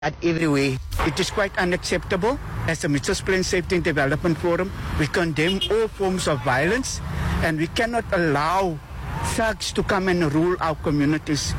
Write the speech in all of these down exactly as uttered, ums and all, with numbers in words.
At every way, it is quite unacceptable. As the Mitchells Plain Safety and Development Forum, we condemn all forms of violence, and we cannot allow thugs to come and rule our communities.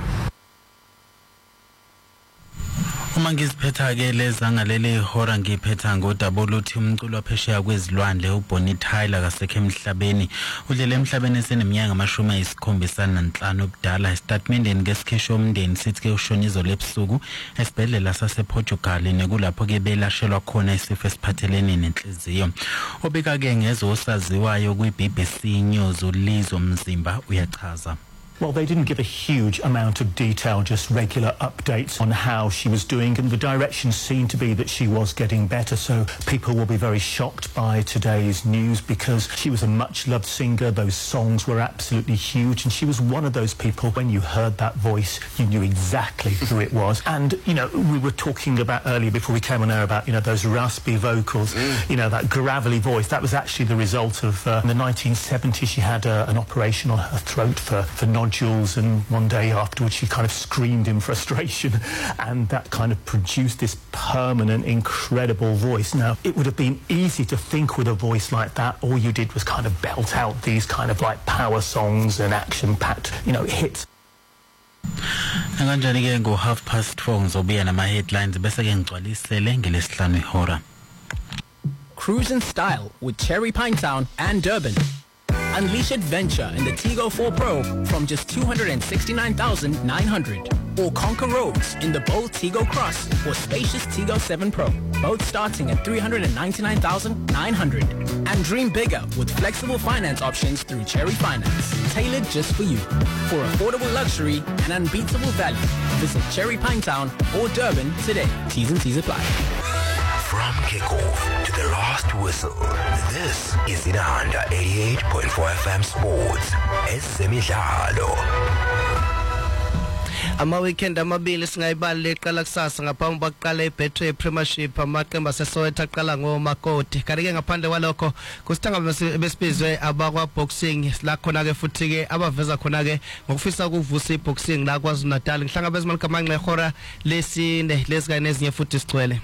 Uma ngiziphetha ke lezanga leli hora ngiphetha ngodabula uthi umculo waphesheya kwezilwandle uBonnie Tyler kasekho emhlabeni udlele emhlabeni eseneminyaka amashumi ayisikhombisa nanhlanu obudala. Statementeni ngesikhesho umndeni sithi ke ushona izolo ebusuku esibhedlela sasePortugal nekulapho ke belashelwa khona isifo esiphathelene nenhliziyo. Obika ke ngezo osaziwayo kwi-B B C News uLizo Mzimba uyachaza. Well, they didn't give a huge amount of detail, just regular updates on how she was doing, and the direction seemed to be that she was getting better. So people will be very shocked by today's news because she was a much-loved singer. Those songs were absolutely huge, and she was one of those people, when you heard that voice, you knew exactly who it was. And, you know, we were talking about earlier, before we came on air, about, you know, those raspy vocals, mm. you know, that gravelly voice. That was actually the result of, uh, in the nineteen seventies, she had uh, an operation on her throat for, for nodules. And one day afterwards she kind of screamed in frustration, and that kind of produced this permanent, incredible voice. Now, it would have been easy to think with a voice like that, all you did was kind of belt out these kind of like power songs and action-packed, you know, hits. Kanjani ke ngo half past four ngizobuya nama headlines bese ke ngigcwalisele ngelesihlanu ihora. Cruise in style with Cherry Pinetown and Durban. Unleash adventure in the Tigo four Pro from just two hundred sixty-nine thousand nine hundred. Or conquer roads in the bold Tigo Cross or spacious Tigo seven Pro, both starting at three hundred ninety-nine thousand nine hundred. And dream bigger with flexible finance options through Cherry Finance, tailored just for you. For affordable luxury and unbeatable value, visit Cherry Pinetown or Durban today. T's and C's apply. From kickoff to the last whistle, this is Inanda eighty-eight point four F M Sports. Esemidlalo. Ama weekend amabili singayibali leqala kusasa ngaphambi kokuqala iBetway Premiership amaqembu aseSoweto aqala ngomakoti. Kanti-ke ngaphandle kwalokho kusithanga besibizwe abakwa boxing la khona ke futhi ke abaveza khona ke ngokufisa ukuvusa iboxing la kwaZulu Natal. Ngihlangabeza maligamanxe ehora lesine lesika nezinye futhi sigcwele.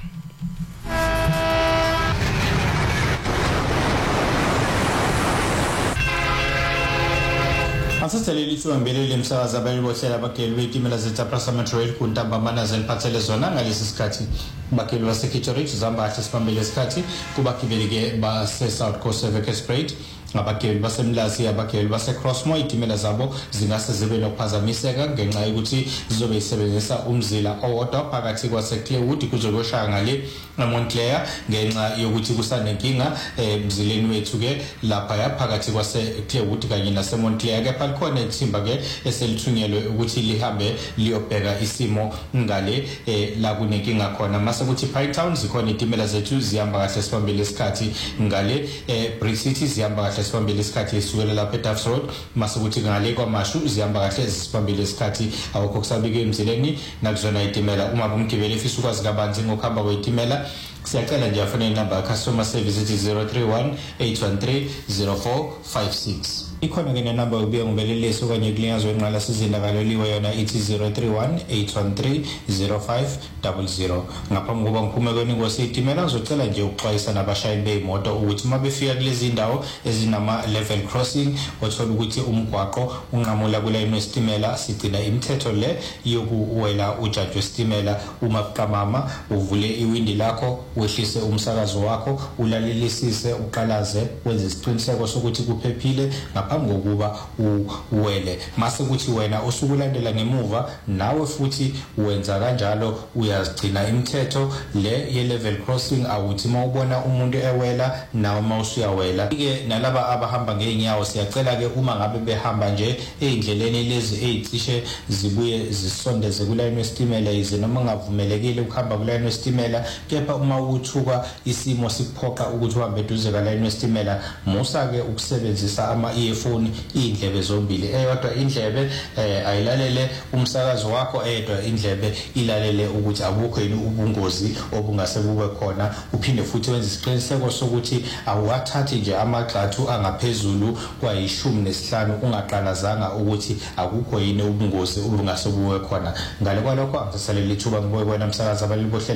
Asitheleli ithubambelele emsakazi abalibohlela abageli betimela zeTaprasa Rail kuntambamana zeliphathele zona ngalesi sikhathi bageli baseKitcheridge zambahle sibambele isikhathi kubagibeli ke base South Coast Express abageli basemlazi abageli base Crossmoor itimela zabo zingase zibe nokuphazamiseka ngenxa yokuthi zizobe isebenzisa umzila owodwa phakathi kwase Clearwood kuzobe oshaya ngale Montclair ngenxa yokuthi kusanenkinga emzileni wethu ke lapha ya phakathi kwase Clearwood kanye nase Montclair ke phalikhona ithimba ke eselithunyelwe ukuthi lihambe liyobheka isimo ngale la kunenkinga khona mase kuthi Pinetown zikhona itimela zethu zihamba kahle sibambele isikhathi ngale Brick City zihamba kahle sibambele isikhathi esukela lapha eDuffs Road mase kuthi ngale kwaMashu zihamba kahle sibambele isikhathi awukho kusabike emzileni nakuzona itimela uma umgibeli efisa ukwazi kabanzi ngokuhamba kwetimela siyacela nje afune inamba customer service ethi zero three one eight one three zero four five six. Ikhona ke nenamba ubuye ngibelelise okanye kulinyazwe enqala sizindakalo liwe yona ithi zero three one eight one three zero five zero zero. Ngaphambi kokuba ngiphume kweni ngositimela ngizocela nje ukuxwayisa nabashayeli beimoto ukuthi mabefika kulezi ndawo ezinama level crossing othola ukuthi umgwaqo unqamula kule inestimela sigcina imithetho le yokuwela ujaji wesitimela uma buqamama uvule iwindi lakho wehlise umsakazo wakho ulalelisise uqalaze wenze isiqiniseko sokuthi kuphephile ngaphambi kokuba uwele mase kuthi wena usukulandela ngemuva nawe futhi wenza kanjalo uyazigcina imithetho le ye level crossing awuthi mawubona umuntu ewela nawe mawusuyawela ke nalaba abahamba ngeenyawo siyacela ke uma ngabe behamba nje endleleni lezi ezicishe zibuye zisondeze kulayini wesitimela ize noma ngavumelekile ukuhamba kulayini wesitimela kepha uma uthuka isimo siphoqa ukuthi uhambe eduze kulayini wesitimela musa ke ukusebenzisa ama earphones yefoni indlebe zombili eyodwa indlebe eh ayilalele umsakazo wakho eyodwa indlebe ilalele ukuthi abukho yini ubungozi obungase bube khona uphinde futhi wenze isiqiniseko sokuthi awathathi nje amagxathu angaphezulu kwayishumi nesihlanu ungaqalazanga ukuthi akukho yini ubungozi obungase bube khona ngale kwalokho angisalela ithuba ngibuye kwena umsakazo abalibohle